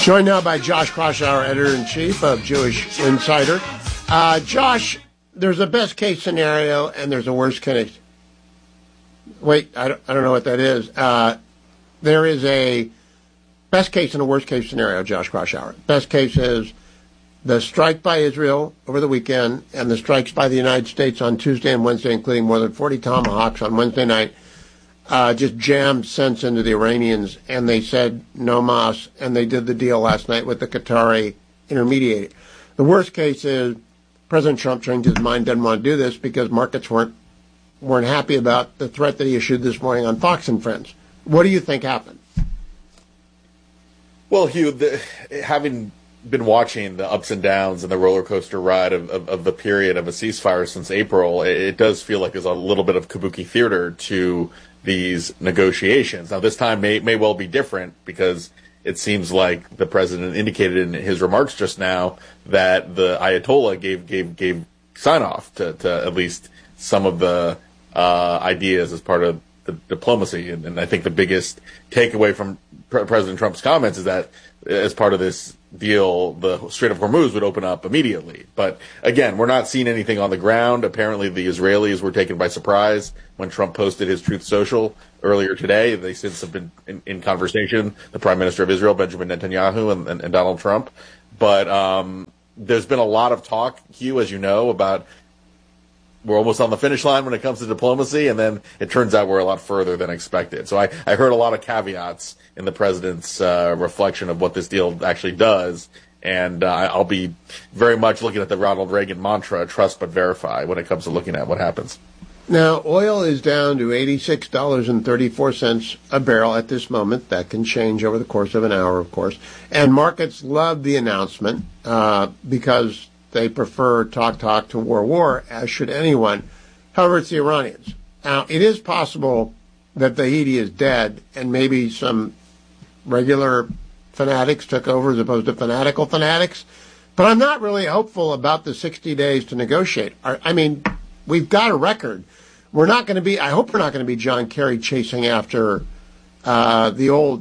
Joined now by Josh Kraushaar, editor-in-chief of Jewish Insider. Josh, there's a best-case scenario and there's a worst-case. Wait, I don't know what that is. There is a best case and a worst-case scenario, Josh Kraushaar. Best case is the strike by Israel over the weekend and the strikes by the United States on Tuesday and Wednesday, including more than 40 Tomahawks on Wednesday night, just jammed sense into the Iranians, and they said no mas, and they did the deal last night with the Qatari intermediator. The worst case is President Trump changed his mind, didn't want to do this because markets weren't happy about the threat that he issued this morning on Fox and Friends. What do you think happened? Well, Hugh, having been watching the ups and downs and the roller coaster ride of the period of a ceasefire since April, it does feel like there's a little bit of kabuki theater to these negotiations. Now, this time may well be different because it seems like the president indicated in his remarks just now that the Ayatollah gave sign off to at least some of the ideas as part of the diplomacy. And I think the biggest takeaway from President Trump's comments is that as part of this deal, the Strait of Hormuz would open up immediately. But again, we're not seeing anything on the ground. Apparently the Israelis were taken by surprise when Trump posted his Truth Social earlier today. They since have been in conversation, the Prime Minister of Israel, Benjamin Netanyahu, and Donald Trump. But there's been a lot of talk, Hugh, as you know, about we're almost on the finish line when it comes to diplomacy, and then it turns out we're a lot further than expected. So I heard a lot of caveats in the president's reflection of what this deal actually does, and I'll be very much looking at the Ronald Reagan mantra, trust but verify, when it comes to looking at what happens. Now, oil is down to $86.34 a barrel at this moment. That can change over the course of an hour, of course. And markets love the announcement because they prefer talk to war, as should anyone. However, it's the Iranians. Now, it is possible that Vahidi is dead and maybe some regular fanatics took over as opposed to fanatical fanatics. But I'm not really hopeful about the 60 days to negotiate. I mean, we've got a record. We're not going to be, I hope we're not going to be John Kerry chasing after the old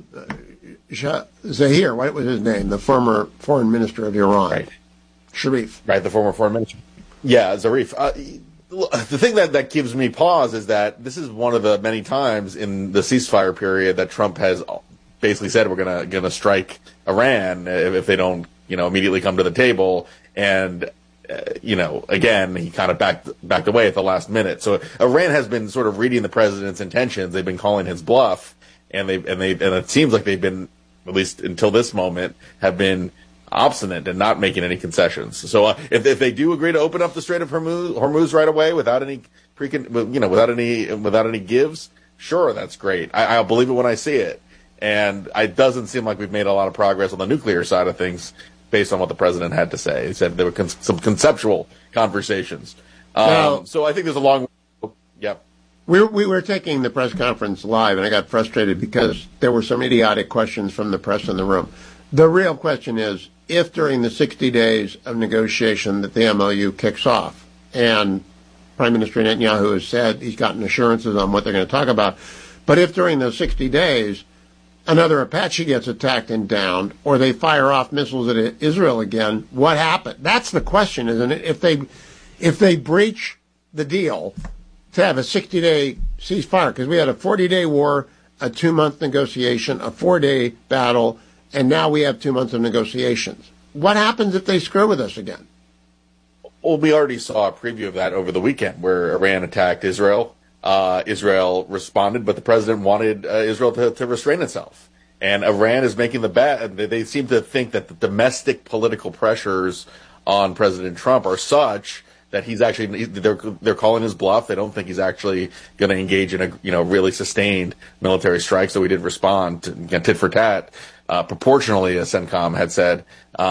Zahir, what was his name, the former foreign minister of Iran. Right. Sharif. Right, the former foreign minister. Yeah, Zarif. The thing that gives me pause is that this is one of the many times in the ceasefire period that Trump has basically said we're gonna strike Iran if they don't, immediately come to the table. And, again, he kind of backed away at the last minute. So Iran has been sort of reading the president's intentions. They've been calling his bluff, and it seems like they've been, at least until this moment, have been obstinate and not making any concessions. So if they do agree to open up the Strait of Hormuz right away without any without any gives, sure, that's great. I'll believe it when I see it. And it doesn't seem like we've made a lot of progress on the nuclear side of things based on what the president had to say. He said there were some conceptual conversations. So I think there's a long. Yep. We were taking the press conference live, and I got frustrated because there were some idiotic questions from the press in the room. The real question is, if during the 60 days of negotiation that the MOU kicks off, and Prime Minister Netanyahu has said he's gotten assurances on what they're going to talk about, but if during those 60 days another Apache gets attacked and downed, or they fire off missiles at Israel again, what happened? That's the question, isn't it? If they breach the deal to have a 60-day ceasefire, because we had a 40-day war, a 2-month negotiation, a 4-day battle, and now we have 2 months of negotiations. What happens if they screw with us again? Well, we already saw a preview of that over the weekend where Iran attacked Israel. Israel responded, but the president wanted Israel to restrain itself. And Iran is making the bet. They seem to think that the domestic political pressures on President Trump are such that he's actually, they're calling his bluff. They don't think he's actually going to engage in a really sustained military strike. So we did respond to tit for tat. Proportionally, as CENTCOM had said,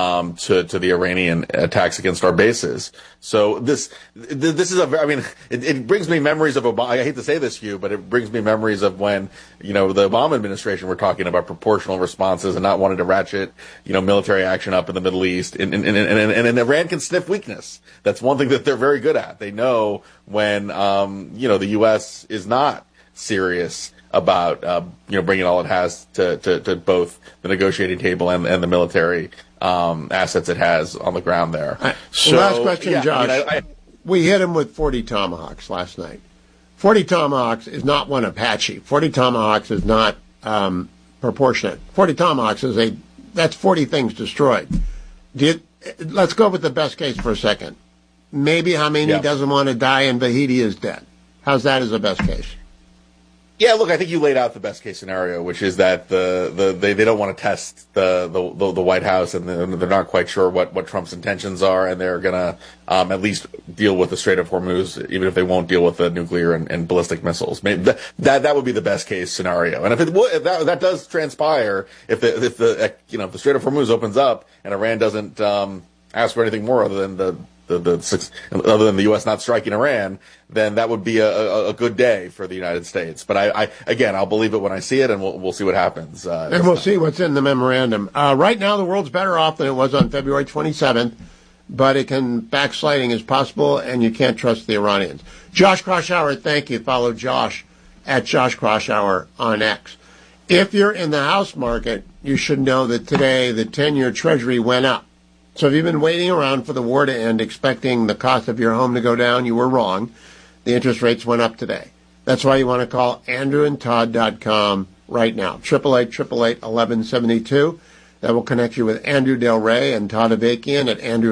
to the Iranian attacks against our bases. So this is it brings me memories of Obama. I hate to say this, Hugh, but it brings me memories of when, the Obama administration were talking about proportional responses and not wanting to ratchet, military action up in the Middle East. And Iran can sniff weakness. That's one thing that they're very good at. They know when, the U.S. is not serious about bringing all it has to both the negotiating table and the military assets it has on the ground there. So, last question, Josh. We hit him with 40 Tomahawks last night. 40 Tomahawks is not one Apache. 40 Tomahawks is not proportionate. 40 Tomahawks that's 40 things destroyed. Let's go with the best case for a second. Maybe Khamenei doesn't want to die and Vahidi is dead. How's that as a best case? Yeah, look, I think you laid out the best case scenario, which is that they don't want to test the White House, and they're not quite sure what Trump's intentions are, and they're gonna at least deal with the Strait of Hormuz, even if they won't deal with the nuclear and ballistic missiles. Maybe that would be the best case scenario. And if that does transpire, if the Strait of Hormuz opens up and Iran doesn't ask for anything more other than other than the U.S. not striking Iran, then that would be a good day for the United States. But I'll believe it when I see it, and we'll see what happens. And we'll see what's in the memorandum. Right now, the world's better off than it was on February 27th, but backsliding is possible, and you can't trust the Iranians. Josh Kraushaar, thank you. Follow Josh at Josh Kraushaar on X. If you're in the house market, you should know that today the 10-year Treasury went up. So if you've been waiting around for the war to end, expecting the cost of your home to go down, you were wrong. The interest rates went up today. That's why you want to call AndrewandTodd.com right now. 888-888-1172. That will connect you with Andrew Del Rey and Todd Avakian at Andrew